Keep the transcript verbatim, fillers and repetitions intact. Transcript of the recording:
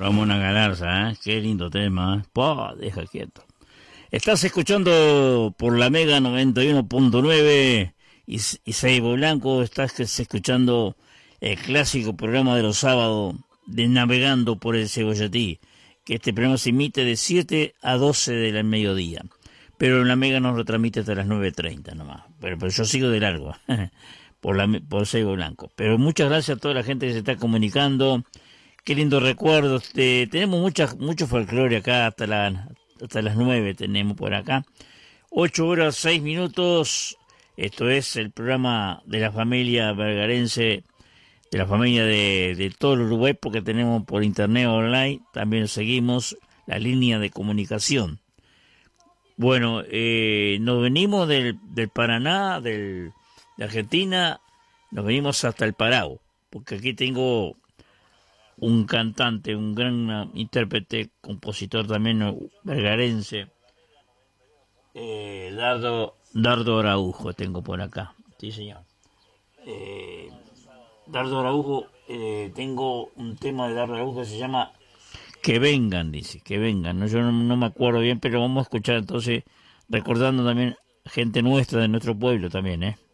Ramona Galarza, ¿eh? Qué lindo tema, ¿eh? Po, deja quieto. Estás escuchando por la Mega noventa y uno punto nueve y, y Seibo Blanco, estás escuchando el clásico programa de los sábados de Navegando por el Cebollatí, que este programa se emite de siete a doce del mediodía, pero en la Mega nos lo transmite hasta las nueve treinta nomás, pero, pero yo sigo de largo por, la, por Seibo Blanco. Pero muchas gracias a toda la gente que se está comunicando. Qué lindos recuerdos. Eh, tenemos mucha, mucho folclore acá hasta, la, hasta las nueve tenemos por acá. Ocho horas, seis minutos. Esto es el programa de la familia vergarense, de la familia de, de todo el Uruguay, porque tenemos por internet online, también seguimos la línea de comunicación. Bueno, eh, nos venimos del, del Paraná, del, de Argentina, nos venimos hasta el Parao, porque aquí tengo un cantante, un gran intérprete, compositor también vergarense, eh, Dardo, Dardo Araujo tengo por acá, sí señor. Eh, Dardo Araujo, eh, tengo un tema de Dardo Araujo que se llama Que Vengan, dice, que vengan, ¿no? Yo no, no me acuerdo bien, pero vamos a escuchar entonces, recordando también gente nuestra, de nuestro pueblo también, ¿eh?